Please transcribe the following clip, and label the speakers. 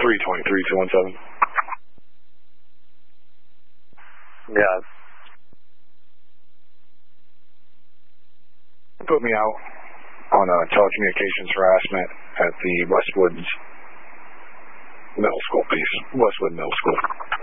Speaker 1: 323-217.
Speaker 2: Yeah.
Speaker 1: Put me out on telecommunications harassment at the Westwood Middle School, please. Westwood Middle School.